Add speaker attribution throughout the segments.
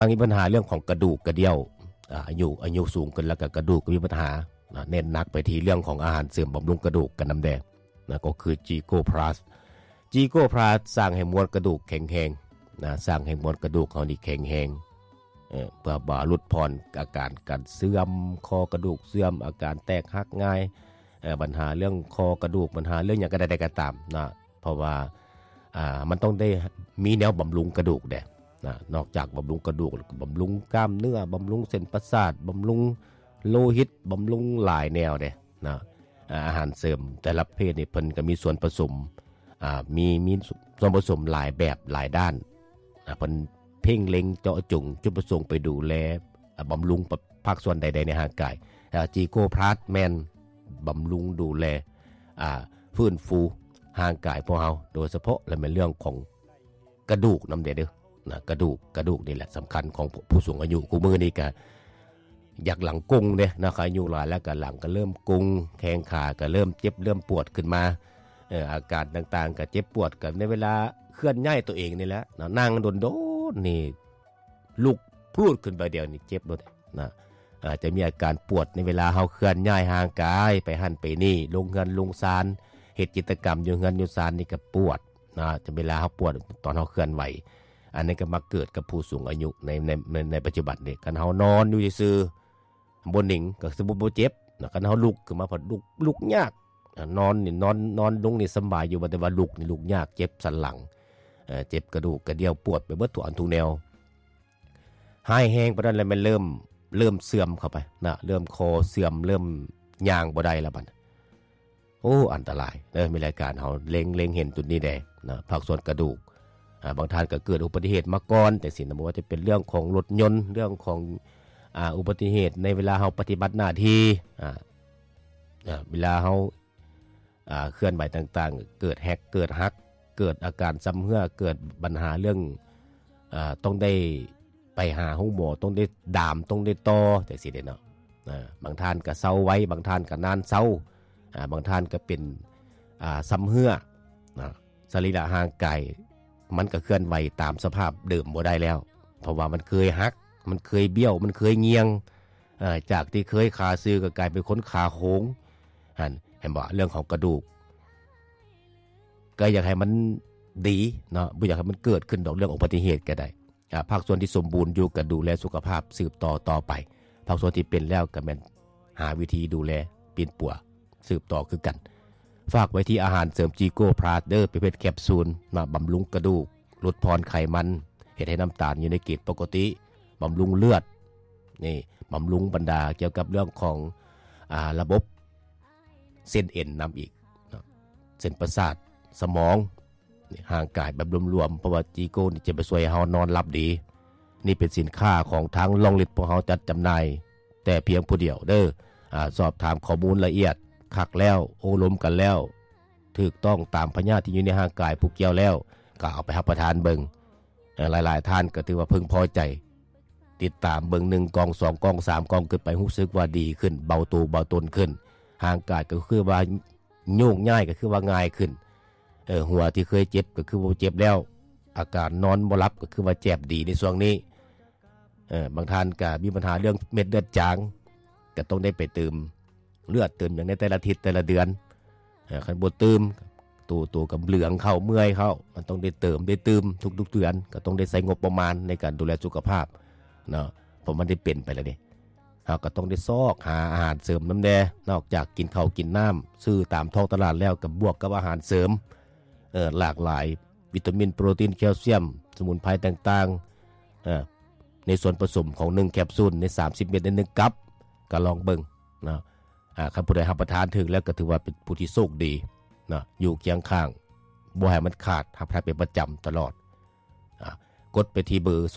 Speaker 1: มีปัญหาเรื่องของกระดูกกระเดี่ยวอายุสูงขึ้นแล้วก็กระดูกก็มีปัญหาเน้นหนักไปที่เรื่องของอาหารเสริมบำรุงกระดูกกันน้ำแดงก็คือจีโกพลัสสร้างให้มวลกระดูกแข็งแรงสร้างให้มวลกระดูกเขานี่แข็งแรงเพื่อบลดผ่อนอาการการเสื่อมคอกระดูกเสื่อมอาการแตกหักง่ายปัญหาเรื่องคอกระดูกปัญหาเรื่องอย่างกระใดก็ตามนะเพราะว่ามันต้องได้มีแนวบำรุงกระดูกนอกจากบำรุงกระดูกบำรุงกล้ามเนื้อบำรุงเส้นประสาทบำรุงโลหิตบำรุงหลายแนวอาหารเสริมแต่ละประเภทนี่เพิ่นก็มีส่วนผสมมีส่วนผสมหลายแบบหลายด้านเพิ่นเพ่งเล็งเจาะจงจุดประสงค์ไปดูแลบำรุงภาคส่วนใดๆในร่างกายจีโกพลัสแมนบำรุงดูแลฟื้นฟูร่างกายพวกเราโดยเฉพาะและเป็นเรื่องของกระดูกนำเด้อกระดูกนี่แหละสำคัญของผู้สูงอายุคู่มือนี่ก็อยากหลังกุ้งเนี่ยนะครับอายุหลายแล้วก็หลังก็เริ่มกุ้งแข้งขาก็เริ่มเจ็บเริ่มปวดขึ้นมาอาการต่างๆก็เจ็บปวดกันในเวลาเคลื่อนย้ายตัวเองนี่แหละนั่งโดนนี่ลุกพูดขึ้นไปเดียวนี่เจ็บด้วยอาจจะมีอาการปวดในเวลาเฮาเคลื่อนย้ายห่างกายไปหั่นไปนี่ลงเงินลงซานเฮ็ดกิจกรรมอยู่เงินอยู่ซานนี่ก็ปวดจะเวลาเฮาปวดตอนเฮาเคลื่อนไหวอันนี้ก็มักเกิดกับผู้สูงอายุในปัจจุบันนี่กันเฮานอนอยู่ซื่อบนหนิงก็สมมุติบ่เจ็บกันเฮาลุกขึ้นมาพอลุกยากนอนลงนี่สบายอยู่แต่ว่าลุกนี่ลุกยากเจ็บสันหลังเจ็บกระดูกกระเดี่ยวปวดไปเบิดทั่วอันทุกแนวหายแห้งปานนั้นแล้วมันเริ่มเสื่อมเข้าไปเริ่มคอเสื่อมเริ่มย่างบ่ได้แล้วบัดโอ้อันตรายมีรายการเฮาเล็งเห็นจุดนี้แดภาคส่วนกระดูกบางท่านก็เกิดอุบัติเหตุมาก่อนแต่สิ่งนั้นบ่ว่าจะเป็นเรื่องของรถยนต์เรื่องของอุบัติเหตุในเวลาเฮาปฏิบัติหน้าที่เวลาเฮาเคลื่อนไหวต่างๆเกิดแฮกเกิดฮักเกิดอาการซ้ำเหื่อเกิดปัญหาเรื่องต้องได้ไปหาห้องหมอต้องได้ดามต้องได้ต่อจังซี่เด้บางท่านก็เซาไว้บางท่านก็นานเซาบางท่านก็เป็นซ้ำเหื่อสรีระร่างกายมันก็เคลื่อนไหวตามสภาพเดิมบ่ได้แล้วเพราะว่ามันเคยฮักมันเคยเบี้ยวมันเคยเงียงจากที่เคยขาซื่อก็กลายเป็นคนขาโค้งเห็นบ่เรื่องของกระดูกก็อยากให้มันดีบ่อยากให้มันเกิดขึ้นดอกเรื่องอุบัติเหตุก็ได้ภาคส่วนที่สมบูรณ์อยู่ก็ดูแลสุขภาพสืบต่อไปภาคส่วนที่เป็นแล้วก็แม่นหาวิธีดูแลปีนปัวสืบต่อคือกันฝากไว้ที่อาหารเสริมจีโก้พลัสประเภทแคปซูลบำรุงกระดูกลดพรไขมันเฮ็ดให้น้ำตาลอยู่ในเกณฑ์ปกติบำรุงเลือดนี่บำรุงบรรดาเกี่ยวกับเรื่องของระบบเส้นเอ็นนำอีกเส้นประสาทสมองห่างกายแบบรวมๆเพราะว่าจีโก้นี่จะไปช่วยเฮานอนหลับดีนี่เป็นสินค้าของทางลองลิตพวกเฮาจัดจำหน่ายแต่เพียงผู้เดียวเด้อสอบถามข้อมูลละเอียดคักแล้วโอลมกันแล้วถูกต้องตามพยาธิที่อยู่ในร่างกายผู้เกี่ยวแล้วก็เอาไปรับประทานเบิ่งหลายๆท่านก็ถือว่าพึงพอใจติดตามเบิ่ง1กล่อง2กล่อง3กล่องขึ้นไปรู้สึกว่าดีขึ้นเบาตัวเบาตนขึ้นร่างกายก็คือว่าโยกง่ายก็คือว่าง่ายขึ้นหัวที่เคยเจ็บก็คือบ่เจ็บแล้วอาการนอนบ่หลับก็คือว่าเจ็บดีในช่วงนี้บางท่านก็มีปัญหาเรื่องเม็ดเลือดจางก็ต้องได้ไปเติมเลือดเติมอย่างในแต่ละอาทิตย์แต่ละเดือนคันบ่เติมตัวกับเหลืองเข้าเมื่อยเข้ามันต้องได้เติมได้ตืมทุกๆเดือนก็ต้องได้ใช้งบประมาณในการดูแลสุขภาพเพราะมันได้เป็นไปแล้วนี่เราก็ต้องได้ซอกหาอาหารเสริมน้ำแดนอกจากกินข้าวกินน้ำซื้อตามท้องตลาดแล้วกับบวกกับอาหารเสริมหลากหลายวิตามินโปรตีนแคลเซียมสมุนไพรต่างๆในส่วนผสมของ1แคปซูลใน30เม็ดใน1กัปก็ลองเบิ่งคันผู้ใดรับประทานถึงแล้วก็ถือว่าเป็นผู้ที่โชคดีอยู่เคียงข้างบ่ให้มันขาดรับประทานเป็นประจำตลอดกดไปที่เบอร์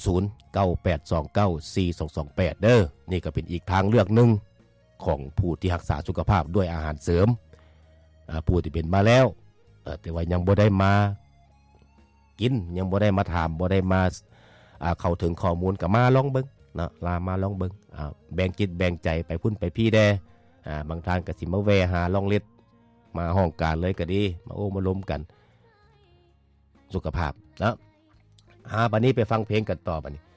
Speaker 1: 02098294228เด้อนี่ก็เป็นอีกทางเลือกหนึ่งของผู้ที่รักษาสุขภาพด้วยอาหารเสริมผู้ที่เป็นมาแล้วแต่ว่ายังบ่ได้มากินยังบ่ได้มาถามบ่ได้มาเข้าถึงข้อมูลก็มาลองเบิ่งมาลองเบิ่งแบ่งจิตแบ่งใจไปพุ่นไปพี่แดบางท่านก็สิมาแวะหาลองเล็ดมาห้องการเลยก็ดีมาโอ้มาล้มกันสุขภาพบัดนี้ไปฟังเพลงกันต่อบัดนี้